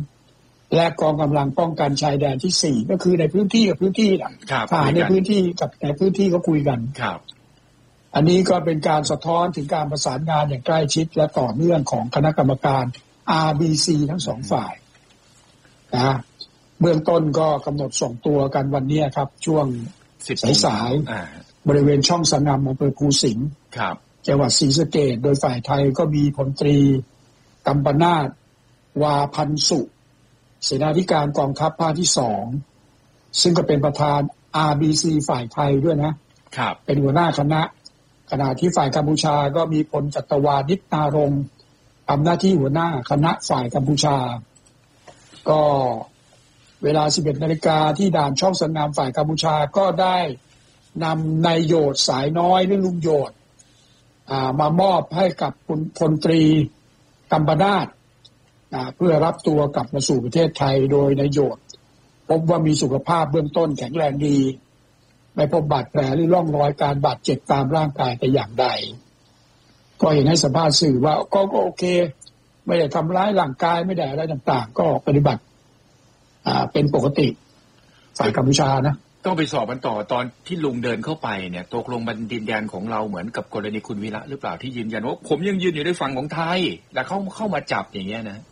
Speaker 4: 2และกองกำลังป้องกันชายแดนที่4ก็คือในพื้นที่กับพื้นที่นะทหารในพื้นที่กับในพื้นที่ก็คุยกันอันนี้ก็เป็นการสะท้อนถึงการประสานงานอย่างใกล้ชิดและต่อเนื่องของคณะกรรมการ RBC ทั้ง2ฝ่ายนะเบื้องต้นก็กำหนดส่งตัวกันวันนี้ครับช่วงสายๆบริเวณช่องสนามอำเภอภูสิงห์จังหวัดศรีสะเกษโดยฝ่ายไทยก็มีพลตรีกัมปนาทวาพันสุเสนาธิการกองทัพภาคที่2ซึ่งก็เป็นประธาน RBC ฝ่ายไทยด้วยนะเป็นหัวหน้าคณะขณะที่ฝ่ายกัมพูชาก็มีพลจัตวานิชนารงค์ทำหน้าที่หัวหน้าคณะฝ่ายกัมพูชาก็เวลา 11 นาฬิกาที่ด่านช่องสนามฝ่ายกัมพูชาก็ได้นำนายโยชน์สายน้อยหรือลุงโยชน์มามอบให้กับพลตรีกัมปนาทเพื่อรับตัวกลับมาสู่ประเทศไทยโดยนายโยชน์พบว่ามีสุขภาพเบื้องต้นแข็งแรงดีไม่พบบาดแผลหรือร่องรอยการบาดเจ็บตามร่างกายแต่อย่างใดก็เห็นให้สัมภาษณ์สื่อว่าก็โอเคไม่ได้ทำร้ายร่างกายไม่ได้อะไรต่างๆก็ปฏิบัติเป็นปกติฝ่ายกัมพูชานะ
Speaker 3: ต้องไปสอบกันต่อตอนที่ลุงเดินเข้าไปเนี่ยตกลงมันดินแดนของเราเหมือนกับกรณีคุณวีระหรือเปล่าที่ยืนยันว่าผมยังยืนอยู่ในฝั่งของไทยแต่เขาเข้ามาจับอย่างเงี้ยนะ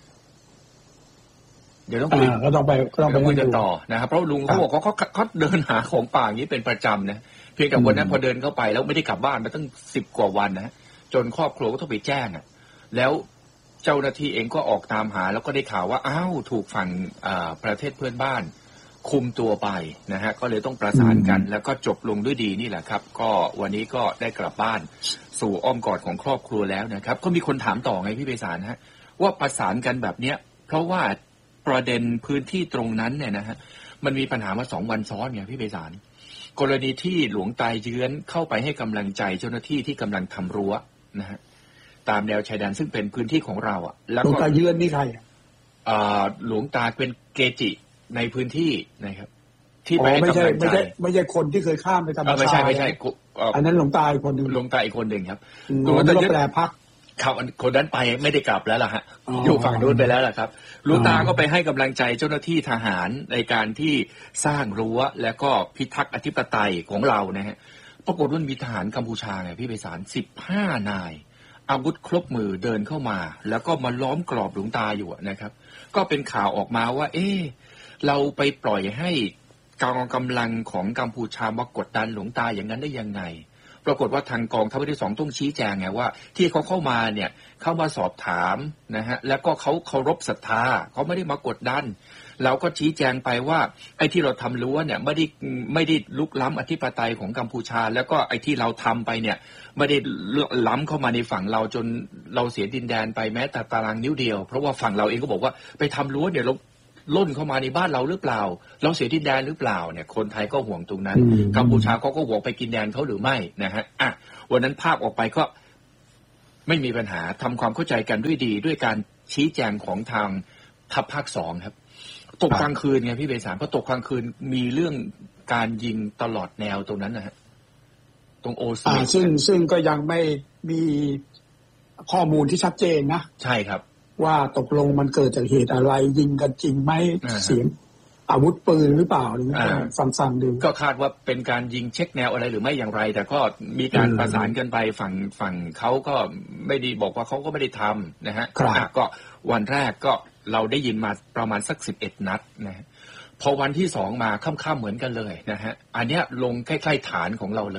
Speaker 3: เดี๋ยวต้องคุยกันต่อนะครับเพราะลุงเขาบอกเขาเดินหาของป่าอย่างนี้เป็นประจำนะเพียงแต่วันนั้นพอเดินเข้าไปแล้วไม่ได้กลับบ้านมาตั้ง10 กว่าวันนะจนครอบครัวก็ต้องไปแจ้งแล้วเจ้าหน้าที่เองก็ออกตามหาแล้วก็ได้ข่าวว่าอ้าวถูกฝั่งประเทศเพื่อนบ้านคุมตัวไปนะฮะก็เลยต้องประสานกันแล้วก็จบลงด้วยดีนี่แหละครับก็วันนี้ก็ได้กลับบ้านสู่อ้อมกอดของครอบครัวแล้วนะครับก็มีคนถามต่อไงพี่ไพศาลฮะว่าประสานกันแบบเนี้ยเพราะว่าประเด็นพื้นที่ตรงนั้นเนี่ยนะฮะมันมีปัญหามา2 วันซ้อนไงพี่ไพศาลกรณีที่หลวงตาเยื้อนเข้าไปให้กำลังใจเจ้าหน้าที่ที่กำลังทำรั้วนะฮะตามแนวชายแดนซึ่งเป็นพื้นที่ของเราแล้วก็
Speaker 4: หลวงตาเยื้อนนี่ใคร
Speaker 3: หลวงตาเป็นเกจิในพื้นที่นะครับที่ไป
Speaker 4: ไม่ใช่คนที่เคยข้ามไปกัมพูชา
Speaker 3: ไม่ใช่
Speaker 4: อันนั้นหลวงตาอีกคนนึง
Speaker 3: หลวงตาอีกคนหนึ่งครับ
Speaker 4: หลวงตาแปลพัก
Speaker 3: ครับคนนั้นไปไม่ได้กลับแล้วล่ะฮะอยู่ฝั่งนู้นไปแล้วล่ะครับหลวงตาก็ไปให้กำลังใจเจ้าหน้าที่ทหารในการที่สร้างรั้วและก็พิทักษ์อธิปไตยของเรานะฮะปรากฏว่ามีทหารกัมพูชาไงพี่ไพศาล15 นายอาวุธครบมือเดินเข้ามาแล้วก็มาล้อมกรอบหลวงตาอยู่นะครับก็เป็นข่าวออกมาว่าเราไปปล่อยให้กองกำลังของกัมพูชามากดดันหลวงตาอย่างนั้นได้ยังไงปรากฏว่าทางกองทัพภาคที่2ต้องชี้แจงไงว่าที่เขาเข้ามาเนี่ยเข้ามาสอบถามนะฮะแล้วก็เขาเคารพศรัทธาเขาไม่ได้มากดดันเราก็ชี้แจงไปว่าไอ้ที่เราทำรั้วเนี่ยไม่ได้ลุกล้ำอธิปไตยของกัมพูชาแล้วก็ไอ้ที่เราทำไปเนี่ยไม่ได้ล้ำเข้ามาในฝั่งเราจนเราเสียดินแดนไปแม้แต่ตารางนิ้วเดียวเพราะว่าฝั่งเราเองก็บอกว่าไปทำรั้วเนี่ยเราล่นเข้ามาในบ้านเราหรือเปล่าเราเสียดินแดนหรือเปล่าเนี่ยคนไทยก็ห่วงตรงนั้นกัมพูชาเขาก็ห่วงไปกินแดนเขาหรือไม่นะฮะวันนั้นภาพออกไปก็ไม่มีปัญหาทำความเข้าใจกันด้วยดีด้วยการชี้แจงของทางทัพภาค2ครับตกกลางคืนไงพี่ไพศาลเพราะตกกลางคืนมีเรื่องการยิงตลอดแนวตรงนั้นนะฮะตรงโอซี
Speaker 4: ซึ่งก็ยังไม่มีข้อมูลที่ชัดเจนนะ
Speaker 3: ใช่ครับ
Speaker 4: ว่าตกลงมันเกิดจากเหตุอะไรยิงกันจริงไหมเสียงอาวุธปืนหรือเปล่าหรือฟังดู
Speaker 3: ก็คาดว่าเป็นการยิงเช็คแนวอะไรหรือไม่อย่างไรแต่ก็มีการประสานกันไปฝั่งเขาก็ไม่ได้บอกว่าเขาก็ไม่ได้ทำนะฮะก็วันแรกก็เราได้ยินมาประมาณสัก11 นัดนะฮะพอวันที่2มาค่ำๆเหมือนกันเลยนะฮะอันเนี้ยลงใกล้ๆฐานของเราเลย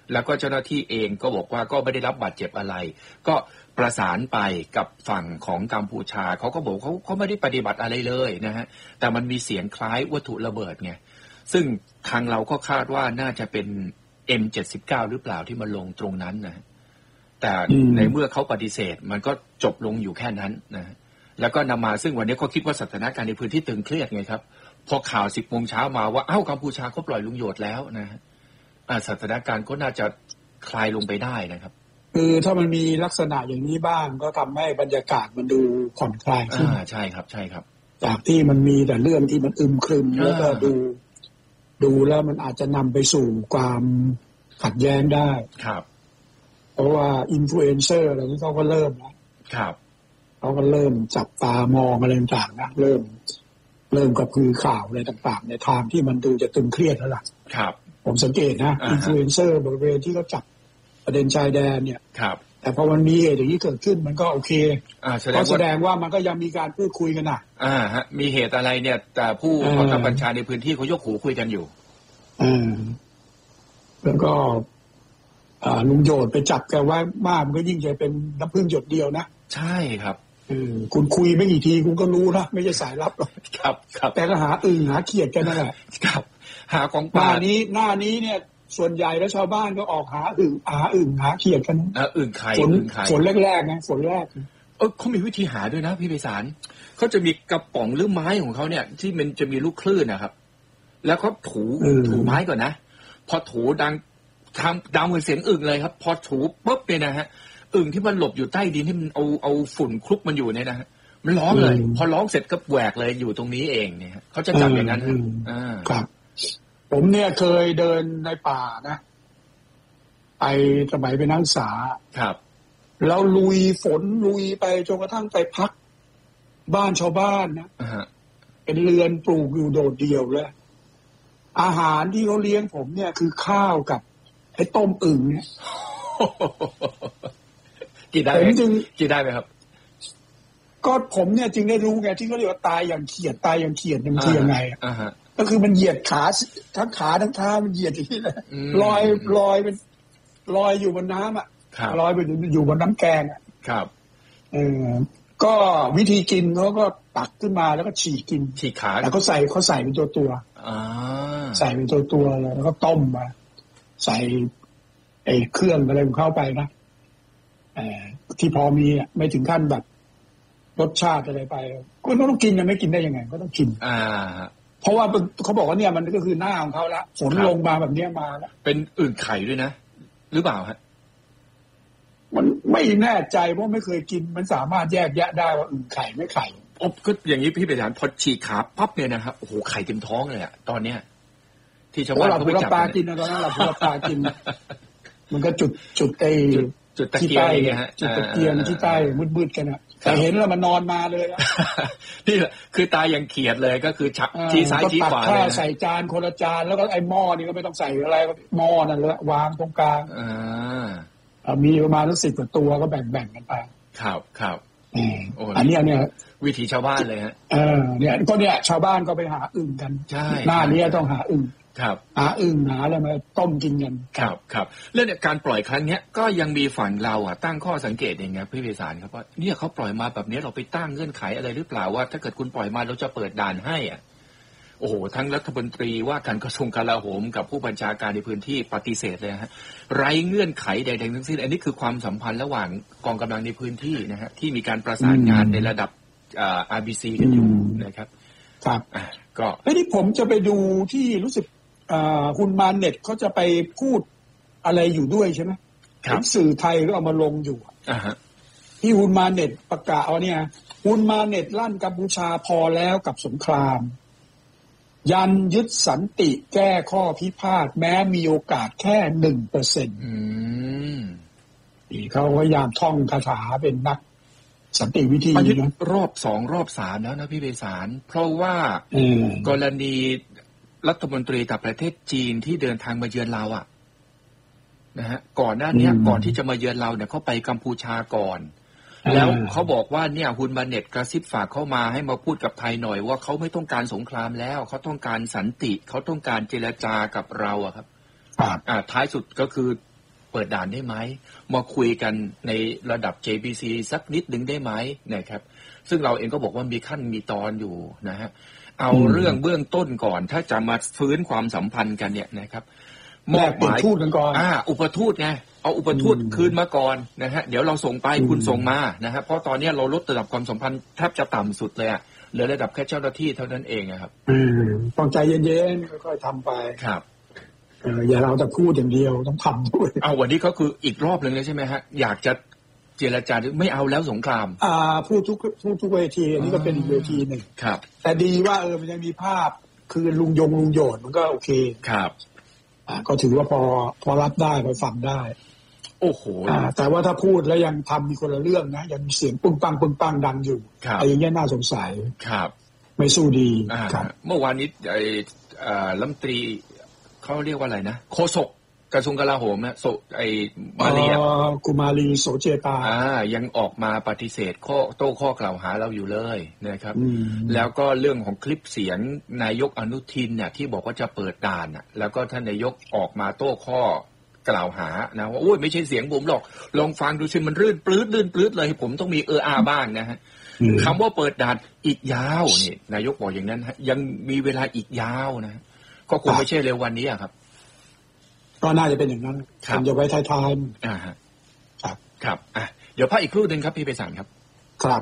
Speaker 3: แล้วก็เจ้าหน้าที่เองก็บอกว่าก็ไม่ได้รับบาดเจ็บอะไรก็ประสานไปกับฝั่งของกัมพูชาเขาก็บอกเขาไม่ได้ปฏิบัติอะไรเลยนะฮะแต่มันมีเสียงคล้ายวัตถุระเบิดไงซึ่งทางเราก็คาดว่าน่าจะเป็น M79 หรือเปล่าที่มาลงตรงนั้นนะแต่ในเมื่อเขาปฏิเสธมันก็จบลงอยู่แค่นั้นนะแล้วก็นำมาซึ่งวันนี้ก็คิดว่าสถานการณ์ในพื้นที่ตึงเครียดไงครับพอข่าว 10 โมงเช้ามาว่ากัมพูชาเขาปล่อยลุงโยชน์แล้วนะสถานการณ์ก็น่าจะคลายลงไปได้นะครับ
Speaker 4: คือถ้ามันมีลักษณะอย่างนี้บ้างก็ทำให้บรรยากาศมันดูผ่อนคลายขึ้น
Speaker 3: ใช่ครับใช่ครับ
Speaker 4: จากที่มันมีแต่เรื่องที่มันอึมครึมแล้วก็ดูแล้วมันอาจจะนำไปสู่ความขัดแย้งได้
Speaker 3: ครับ
Speaker 4: เพราะว่าอินฟลูเอนเซอร์อะไรนี้เขาก็เริ่มแล้ว
Speaker 3: ครับ
Speaker 4: เขาก็เริ่มจับตามองอะไรต่างๆนะเริ่มกระพือข่าวอะไรต่างๆในทางที่มันดูจะตึงเครียดแล้วล่ะ
Speaker 3: ครับ
Speaker 4: ผมสังเกตนะอินฟลูเอนเซอร์บริเวณที่เขาจับประเด็นชายแดนเนี่ย
Speaker 3: ครับ
Speaker 4: แต่พอมันมีเหตุอย่างนี้เกิดขึ้นมันก็โอเคก็แสดงว่ามันก็ยังมีการพูดคุยกันนะ
Speaker 3: ฮะมีเหตุอะไรเนี่ยแต่ผู้บังคับบัญชาในพื้นที่เขายกหูคุยกันอยู่
Speaker 4: แล้วก็ลุงโยชน์ไปจับแกไว้มากมันก็ยิ่งจะเป็นน้ำพึ่งหยดเดียวนะ
Speaker 3: ใช่ครับ
Speaker 4: คุณคุยไม่กี่ทีคุณก็รู้นะไม่ใช่สายลับหรอก
Speaker 3: ครับ
Speaker 4: แต่ก็หาหาเขียดกันนั่นแหละ
Speaker 3: ครับหาของ
Speaker 4: ป่าหน้านี้เนี่ยส่วนใหญ่แล้วชาวบ้านก็ออกหาหาเขียดกัน
Speaker 3: ไข่
Speaker 4: ฝนแรกๆนะฝนแรก
Speaker 3: เขามีวิธีหาด้วยนะพี่ไพศาลเขาจะมีกระป๋องหรือไม้ของเขาเนี่ยที่มันจะมีลูกคลื่นนะครับแล้วเขาถูไม้ก่อนนะพอถูดังเหมือนเสียงอึ่งเลยครับพอถูปุ๊บเนี่ยนะฮะอึ่งที่มันหลบอยู่ใต้ดินที่มันเอาฝุ่นคลุกมันอยู่เนี่ยนะฮะมันร้องเลยพอร้องเสร็จก็แหวกเลยอยู่ตรงนี้เองเนี่ยเขาจะจับอย่างนั้น
Speaker 4: ครับผมเนี่ยเคยเดินในป่านะไปสมัยเป็นนักศึกษา
Speaker 3: ครับ
Speaker 4: แล้วลุยฝนลุยไปจนกระทั่งไปพักบ้านชาวบ้านนะเป็นเรือนปลูกอยู่โดดเดี่ยวเลยอาหารที่เขาเลี้ยงผมเนี่ยคือข้าวกับไอ้ต้มอึ่งเนี่ย
Speaker 3: กินได้ไหมครับ
Speaker 4: ก็ผมเนี่ยจึงได้รู้ไงที่เขาเรียกว่าตายอย่างเขียดมันคือยังไงก็คือมันเหยียดขาทั้งขาทั้งเท้ามันเหยียดอย่างนี้เลยลอยเป็นลอยอยู่บนน้ำลอยไปอยู่บนน้ำแกง
Speaker 3: ครับ
Speaker 4: ก็วิธีกินเขาก็ตักขึ้นมาแล้วก็ฉีก
Speaker 3: ขา
Speaker 4: แต่เขาใส่เป็นตัวใส่เป็นตัวเลยแล้วก็ต้มมาใส่ไอ้เครื่องอะไรของเข้าไปนะที่พอมีไม่ถึงขั้นแบบรสชาติอะไรไปก็ต้องกินไม่กินได้ยังไงก็ต้องกินเพราะว่าเขาบอกว่าเนี่ยมันก็คือหน้าของเขาละฝนลงมาแบบนี้มาแล้ว
Speaker 3: เป็นอึ่งไข่ด้วยนะหรือเปล่าฮะ
Speaker 4: มันไม่แน่ใจเพราะไม่เคยกินมันสามารถแยกแยะได้ว่าอึ่งไข่ไม่ไข่
Speaker 3: ก็อย่างนี้พี่ไปถามพอฉีกขาปั๊บเนี่ยนะครับโอ้โหไข่เต็มท้องเลยอะตอนเนี้ยที่ชาวบ้าน
Speaker 4: เขาไปจับปลากินนะตอนนั้นเราปลากินมันก็จุด
Speaker 3: ตะเกียง
Speaker 4: ฮะจุดตะเกียงที่ใต้มืดๆกันนะแต่เห็นแล้วมันนอนมาเลย
Speaker 3: นี่แหละคือตายอย่างเขียดเลยก็คือชักชี้ซ้ายชี้ขวาเลย
Speaker 4: ใส่จานคนละจานแล้วก็ไอ้หม้อนี่ก็ไม่ต้องใส่อะไรหม้อนั่นแหละวางตรงกลางมีประมาณ10 กว่าตัวก็แบ่งกันไป
Speaker 3: ครับ
Speaker 4: อันนี้เนี่ย
Speaker 3: วิถีชาวบ้านเลยฮะ
Speaker 4: เนี่ยชาวบ้านก็ไปหาอึ่งกันหน้านี้ต้องหาอึ่งหาอึ่งหาอะไรมาต้มกินกัน
Speaker 3: ครับแล้วเนี่ยการปล่อยครั้งนี้ก็ยังมีฝั่งเราตั้งข้อสังเกตอย่างเงี้ยพี่ไพศาลครับว่าเนี่ยเขาปล่อยมาแบบนี้เราไปตั้งเงื่อนไขอะไรหรือเปล่าว่าถ้าเกิดคุณปล่อยมาเราจะเปิดด่านให้โอ้โหทั้งรัฐมนตรีว่าการกระทรวงกลาโหมกับผู้บัญชาการในพื้นที่ปฏิเสธเลยฮะไร้เงื่อนไขใดๆทั้งสิ้นอันนี้คือความสัมพันธ์ระหว่างกองกำลังในพื้นที่นะฮะที่มีการประสานงานในระดับRBC กันอยู่นะครับ
Speaker 4: ครับก็ที่ผมจะไปดูที่รู้สึกคุณมาเน็ตเขาจะไปพูดอะไรอยู่ด้วยใช่ไหมสื่อไทยก็เอามาลงอยู่ที่คุณมาเน็ตประกาศเนี่ยคุณมาเน็ตลั่นกัมพูชาพอแล้วกับสงครามยันยึดสันติแก้ข้อพิพาทแม้มีโอกาสแค่ 1% เขาพยายามท่องคาถาเป็นนักสันติวิธี
Speaker 3: นะรอบ2รอบ3แล้วนะพี่ไพศาลเพราะว่ากรณีรัฐมนตรีต่างประเทศจีนที่เดินทางมาเยือนเรานะฮะก่อนหน้านี้ก่อนที่จะมาเยือนเราเนี่ยเขาไปกัมพูชาก่อนแล้วเขาบอกว่าเนี่ยฮุนมาเน็ตกระซิบฝากเข้ามาให้มาพูดกับไทยหน่อยว่าเขาไม่ต้องการสงครามแล้วเขาต้องการสันติเขาต้องการเจรจากับเราครับท้ายสุดก็คือเปิดด่านได้ไหมมาคุยกันในระดับ JBC สักนิดนึงได้ไหมนะครับซึ่งเราเองก็บอกว่ามีขั้นมีตอนอยู่นะฮะเอาเรื่องเบื้องต้นก่อนถ้าจะมาฟื้นความสัมพันธ์กันเนี่ยนะครับมอบหมาย
Speaker 4: ทูตกันก่อน
Speaker 3: อุปทูตไงเอาอุปทูตคืนมาก่อนนะฮะเดี๋ยวเราส่งไปคุณส่งมานะฮะเพราะตอนนี้เราลดระดับความสัมพันธ์แทบจะต่ำสุดเลยอะเหลือระดับแค่เจ้าหน้าที่เท่านั้นเองครับ
Speaker 4: ต้องใจเย็นๆค่อยๆทำไป
Speaker 3: ครับ
Speaker 4: อย่าเราแต่พูดอย่างเดียวต้องทำด้วย
Speaker 3: วันนี้ก็คืออีกรอบหนึ่งเลยใช่ไหมฮะอยากจะเจรจาไม่เอาแล้วสงคราม
Speaker 4: พูดทุกเวทีอันนี้ก็เป็นอีกเวทีหนึ่ง
Speaker 3: ครับ
Speaker 4: แต่ดีว่ามันยังมีภาพคือลุงโยนมันก็โอเค
Speaker 3: ครับ
Speaker 4: ก็ถือว่าพอรับได้พอฟังได้
Speaker 3: โอ้โห
Speaker 4: แต่ว่าถ้าพูดแล้วยังทำมีคนละเรื่องนะยังมีเสียงปึ้งปังดังอยู่ไอ้อย่างเงี้ยน่าสงสัย
Speaker 3: ครับ
Speaker 4: ไม่สู้ดี
Speaker 3: ครับเมื่อวานนี้รัฐมนตรีเขาเรียกว่าอะไรนะโฆษกกระทรวงกลาโหมมาลี
Speaker 4: กุมารีโสเจตา
Speaker 3: ยังออกมาปฏิเสธโต้ข้อกล่าวหาเราอยู่เลยนะครับแล้วก็เรื่องของคลิปเสียงนายกอนุทินเนี่ยที่บอกว่าจะเปิดด่านแล้วก็ท่านนายกออกมาโต้ข้อกล่าวหานะว่าโอ้ยไม่ใช่เสียงผมหรอกลองฟังดูสิมันลื่นปลื้ดเลยผมต้องมีบ้างนะฮะคำว่าเปิดด่านอีกยาวนี่นายกบอกอย่างนั้นฮะยังมีเวลาอีกยาวนะก็คงไม่ใช่เร็ววันนี้ครับ
Speaker 4: ก็น่าจะเป็นอย่างนั้นผมจะไว้ท้าย
Speaker 3: ๆครับเดี๋ยวพักอีกครู่นึงครับพี่ไพศาลครับ
Speaker 4: ครับ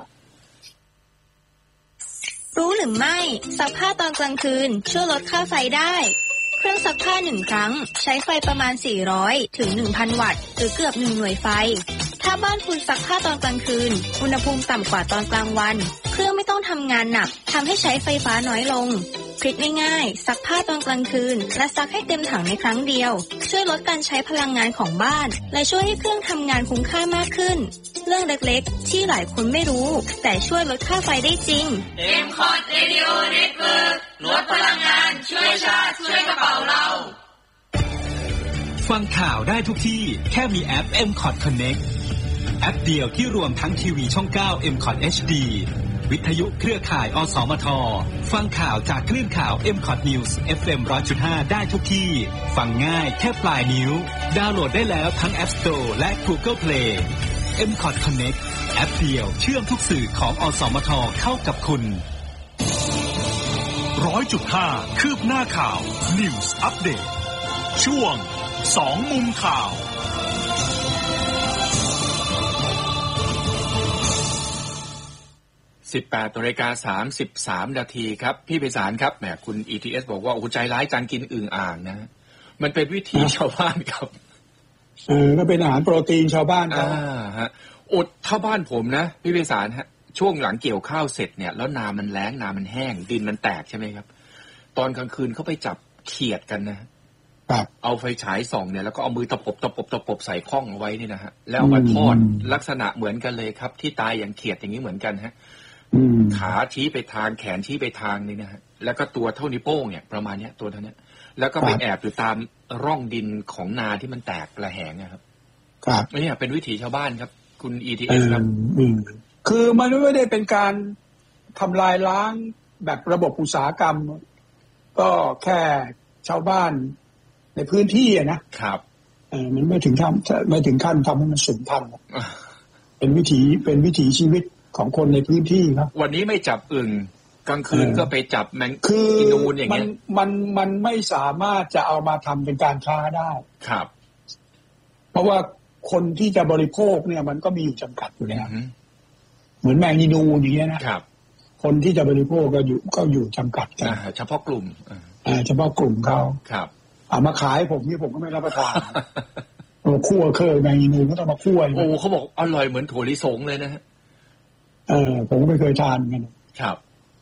Speaker 6: รู้หรือไม่ซักผ้าตอนกลางคืนช่วยลดค่าไฟได้เครื่องซักผ้า1ครั้งใช้ไฟประมาณ400ถึง 1,000 วัตต์หรือเกือบ1หน่วยไฟถ้าบ้านคุณซักผ้าตอนกลางคืนอุณหภูมิต่ำกว่าตอนกลางวันเครื่องไม่ต้องทำงานหนักทำให้ใช้ไฟฟ้าน้อยลงทริคง่ายๆซักผ้าตอนกลางคืนและซักให้เต็มถังในครั้งเดียวช่วยลดการใช้พลังงานของบ้านและช่วยให้เครื่องทำงานคุ้มค่ามากขึ้นเรื่องเล็กๆที่หลายคนไม่รู้แต่ช่วยลดค่าไฟได้จริง
Speaker 7: M-Cot Radio Network ลดพลังงานช่วยชาติช่วยกระเป๋าเรา
Speaker 1: ฟังข่าวได้ทุกที่แค่มีแอป M-Cot Connect แอปเดียวที่รวมทั้งทีวีช่อง 9 M-Cot HD วิทยุเครือข่ายอสมทฟังข่าวจากคลื่นข่าว M-Cot News FM 100.5 ได้ทุกที่ฟังง่ายแค่ปลายนิ้วดาวน์โหลดได้แล้วทั้ง App Store และ Google Play M-Cot Connect แอปเดียวเชื่อมทุกสื่อของอสมทเข้ากับคุณ 100.5 คืบหน้าข่าว News Update ช่วง2มุมข่าว
Speaker 3: 18:33 นาทีครับพี่ไพศาลครับแหมคุณ ETS บอกว่าโอ้ใจร้ายจังกินอึ่งอ่างนะมันเป็นวิถีชาวบ้านครับ
Speaker 4: ก็เป็นอาหารโปรตีนชาวบ้านครับ
Speaker 3: ฮะถ้าบ้านผมนะพี่ไพศาลฮะช่วงหลังเกี่ยวข้าวเสร็จเนี่ยแล้วนามันแล้งนามันแห้งดินมันแตกใช่ไหมครับตอนกลางคืนเขาไปจับเขียดกันนะเอาไฟฉายส่องเนี่ยแล้วก็เอามือตะปบใส่ข้องเอาไว้นี่นะฮะแล้วเอามาทอดลักษณะเหมือนกันเลยครับที่ตายอย่างเขียดอย่างนี้เหมือนกันฮะขาชี้ไปทางแขนชี้ไปทางนี่นะฮะแล้วก็ตัวเท่านิ้วโป้งเนี่ยประมาณเนี้ยตัวเท่านี้แล้วก็ไปแอบอยู่ตามร่องดินของนาที่มันแตกระแหงนะครับนี่เป็นวิถีชาวบ้านครับคุณ ETS ครับ
Speaker 4: คือมันไม่ได้เป็นการทำลายล้างแบบระบบอุตสาหกรรมก็แค่ชาวบ้านในพื้นที่
Speaker 3: นะครับ
Speaker 4: มันไม่ถึงขั้นทำให้มันสูญพันธุ์เป็นวิถีชีวิตของคนในพื้นที่ครับ
Speaker 3: วันนี้ไม่จับอึ่งกลางคืนก็ไปจับแมงอีนูนอย่างเงี้ย
Speaker 4: มันไม่สามารถจะเอามาทำเป็นการค้าได้
Speaker 3: ครับ
Speaker 4: เพราะว่าคนที่จะบริโภคเนี่ยมันก็มีอยู่จำกัดอยู่แล้วเหมือนแมงอีนูนอย่างเงี้ยนะครับคนที่จะบริโภคก็อยู่จำกัดกัน
Speaker 3: เฉพาะกลุ่ม
Speaker 4: เฉพาะกลุ่มเขา
Speaker 3: ครับ
Speaker 4: เอามาขายผมนี่ผมก็ไม่รับประทานคั่วเคยแมงอีนูนก็ต้องมาคั่ว
Speaker 3: โอ้เขาบอกอร่อยเหมือนถั่วลิสงเลยนะฮะ
Speaker 4: ผมก็ไม่เคยทานกัน
Speaker 3: ครับ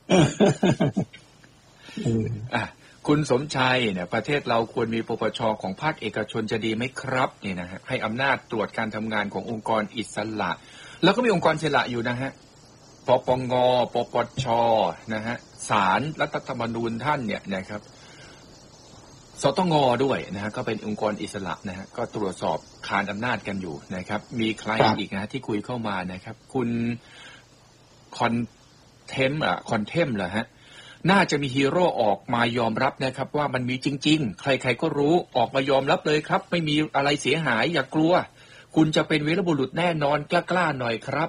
Speaker 3: คุณสมชัยเนี่ยประเทศเราควรมีปปช.ของภาคเอกชนจะดีไหมครับเนี่ยนะฮะให้อำนาจตรวจการทำงานขององค์กรอิสระแล้วก็มีองค์กรอิสระอยู่นะฮะปปง.ปปช.นะฮะศาลรัฐธรรมนูญท่านเนี่ยนะครับสตง.ด้วยนะฮะก็เป็นองค์กรอิสระนะฮะก็ตรวจสอบคานอำนาจกันอยู่นะครับมีใครอีกนะที่คุยเข้ามานะครับคุณคอนเทมเหรอฮะน่าจะมีฮีโร่ออกมายอมรับนะครับว่ามันมีจริงๆใครๆก็รู้ออกมายอมรับเลยครับไม่มีอะไรเสียหายอย่ากลัวคุณจะเป็นวีรบุรุษแน่นอนกล้าๆหน่อยครับ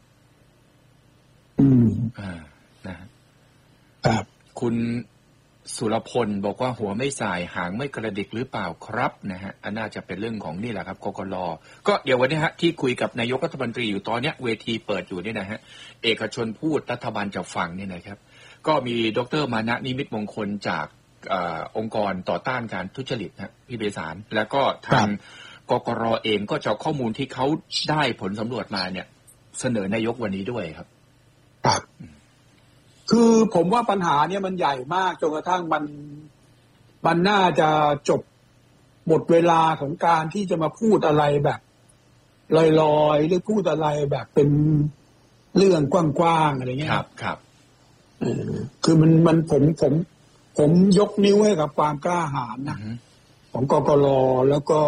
Speaker 3: นะครับคุณสุรพลบอกว่าหัวไม่สายหางไม่กระดิกหรือเปล่าครับนะฮะอันน่าจะเป็นเรื่องของนี่แหละครับกกร.ก็เดี๋ยววันนี้ฮะที่คุยกับนายกรัฐมนตรีอยู่ตอนเนี้ยเวทีเปิดอยู่นี่นะฮะเอกชนพูดรัฐบาลจะฟังเนี่ยนะครับก็มีดร.มานะนิมิตมงคลจากองค์กรต่อต้านการทุจริตนะพี่เบสารแล้วก็ทางกกร.เองก็จะข้อมูลที่เขาได้ผลสำรวจมาเนี่ยเสนอนายกวันนี้ด้วยครับ
Speaker 4: ครับคือผมว่าปัญหาเนี่ยมันใหญ่มากจนกระทั่งมันน่าจะจบหมดเวลาของการที่จะมาพูดอะไรแบบลอยๆหรือพูดอะไรแบบเป็นเรื่องกว้างๆอะไรเงี้ย
Speaker 3: ครับ
Speaker 4: คือมันผมยกนิ้วให้กับความกล้าหาญนะของกกร.แล้วก็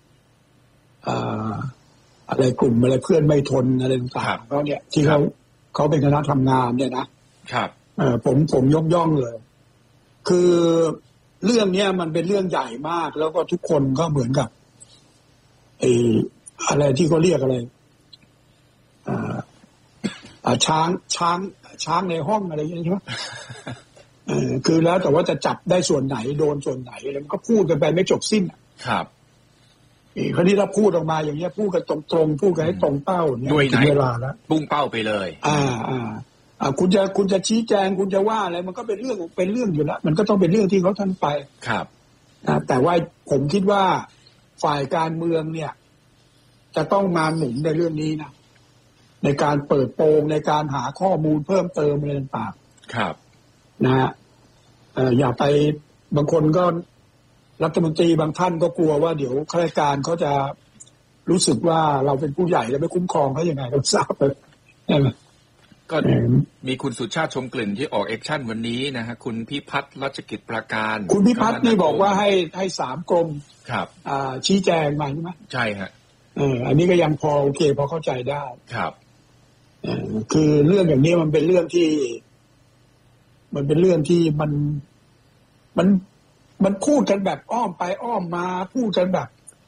Speaker 4: อะไรกลุ่มอะไรเพื่อนไม่ทนอะไรต่างๆเขาเนี่ยที่เขาเป็นคณะทำงานเนี่ยนะครับผมยกย่องเลยคือเรื่องนี้มันเป็นเรื่องใหญ่มากแล้วก็ทุกคนก็เหมือนกับอะไรที่เขาเรียกอะไรช้างในห้องอะไรอย่างเงี้ยใช่ไหมคือแล้วแต่ว่าจะจับได้ส่วนไหนโดนส่วนไหนแล้วมันก็พูดกันไปไม่จบสิ้น
Speaker 3: ครับ
Speaker 4: คราวนี้ถ้าพูดออกมาอย่างเงี้ยพูดกันตรงๆพูดกันให้ตรงเป้าเนี่ย
Speaker 3: ถึงเวลาแล้วพุ่งเป้าไปเลย
Speaker 4: คุณจะชี้แจงคุณจะว่าอะไรมันก็เป็นเรื่องอยู่แล้วมันก็ต้องเป็นเรื่องที่เขาทำไป
Speaker 3: ครับ
Speaker 4: แต่ว่าผมคิดว่าฝ่ายการเมืองเนี่ยจะต้องมาหนุนในเรื่องนี้นะในการเปิดโปงในการหาข้อมูลเพิ่มเติมอะไรต่าง
Speaker 3: ๆครับ
Speaker 4: นะฮะอย่าไปบางคนก็รัฐมนตรีบางท่านก็กลัวว่าเดี๋ยวข้าราชการเขาจะรู้สึกว่าเราเป็นผู้ใหญ่แล้วไม่คุ้มครองเขายังไงก็ทราบเลยใช่ไหม
Speaker 3: ก็มีคุณสุชาติชมกลิ่นที่ออกแอคชั่นวันนี้นะฮะคุณพิพัฒน์รัชกิจประการ
Speaker 4: คุณพิพัฒน์นี่บอกว่าให้3 กรม
Speaker 3: ครับ
Speaker 4: ชี้แจงมาใช่ไหม
Speaker 3: ใช่ฮะ
Speaker 4: อันนี้ก็ยังพอโอเคพอเข้าใจได้
Speaker 3: ครับ
Speaker 4: คือเรื่องอย่างนี้มันเป็นเรื่องที่มันพูดกันแบบอ้อมไปอ้อมมาพูดกันแบบ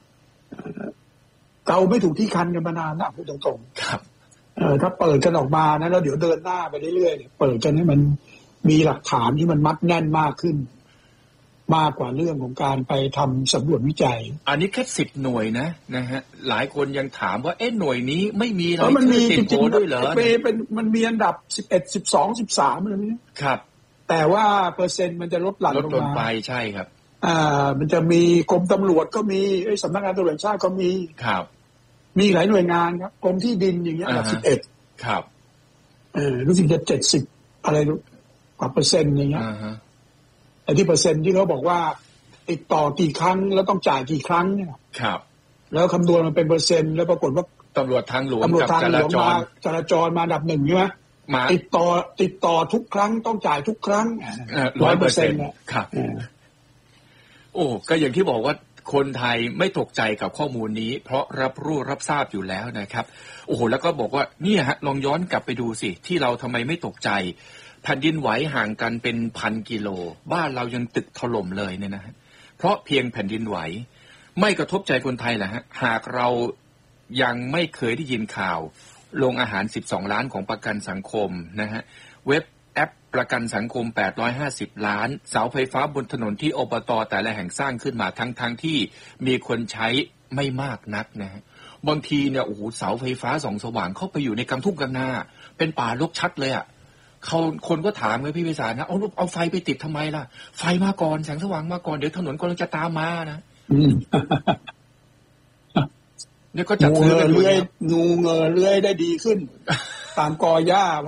Speaker 4: เกาไม่ถูกที่คันกันมานานนะพูดตรง
Speaker 3: ๆครับ
Speaker 4: ถ้าเปิดกันออกมานะแล้วเดี๋ยวเดินหน้าไปเรื่อยๆเนี่ยเปิดกันให้มันมีหลักฐานที่มันมัดแน่นมากขึ้นมากกว่าเรื่องของการไปทำสำรวจวิจัย
Speaker 3: อันนี้แค่10 หน่วยนะฮะหลายคนยังถามว่าหน่วยนี้ไม่มีอะไร
Speaker 4: มันมีจริง
Speaker 3: ๆด้วยเหรอ
Speaker 4: เป็นมันมีอันดับ11 12 13อะไรนี้
Speaker 3: ครับ
Speaker 4: แต่ว่าเปอร์เซ็นต์มันจะลดหลั่นลงมา
Speaker 3: ไปใช่ครับ
Speaker 4: มันจะมีกรมตำรวจก็มีสำนักงานตำรวจแห่งชาติก็มี
Speaker 3: ครับ
Speaker 4: มีหลายหน่วยงานครับกรมที่ดินอย่างเงี้ย11
Speaker 3: ครับ
Speaker 4: รู้สึกจะ70อะไรกว่าเปอร์เซ็นต์อย่างเงี้ยไอ้ที่เปอร์เซ็นต์ที่เขาบอกว่าติดต่อกี่ครั้งแล้วต้องจ่ายกี่ครั้งเนี่ย
Speaker 3: ครับ
Speaker 4: แล้วคำนวณมันเป็นเปอร์เซ็นต์แล้วปรากฏว่า
Speaker 3: ตำรวจทางหลวง
Speaker 4: กับจราจรมาอันดับ 1ใช่ไหมติดต่อทุกครั้งต้องจ่ายทุกครั้ง
Speaker 3: 100%ครับโอ้ก็อย่างที่บอกว่าคนไทยไม่ตกใจกับข้อมูลนี้เพราะรับรู้รับทราบอยู่แล้วนะครับโอ้โหแล้วก็บอกว่าเนี่ยฮะลองย้อนกลับไปดูสิที่เราทำไมไม่ตกใจแผ่นดินไหวห่างกันเป็น1,000 กิโลบ้านเรายังตึกถล่มเลยเนี่ยนะฮะเพราะเพียงแผ่นดินไหวไม่กระทบใจคนไทยแหละฮะหากเรายังไม่เคยได้ยินข่าวโรงอาหาร12 ล้านของประกันสังคมนะฮะเว็บแอปประกันสังคม850 ล้านเสาไฟฟ้าบนถนนที่อบต.แต่ละแห่งสร้างขึ้นมาทั้งที่มีคนใช้ไม่มากนักนะฮะบางทีเนี่ยโอ้โหเสาไฟฟ้าส่องสว่างเข้าไปอยู่ในกลางทุ่งกลางนาเป็นป่ารกชัดเลยอ่ะคนก็ถามเลยพี่วิสารนะเอาไฟไปติดทำไมล่ะไฟมาก่อนแสงสว่างมาก่อนเดี๋ยวถนนกำลังจะตามมานะเนี่ยก็จัดซื้อกันอยู่
Speaker 4: งูเงยเลื้อยได้ดีขึ้นตามกอหญ้า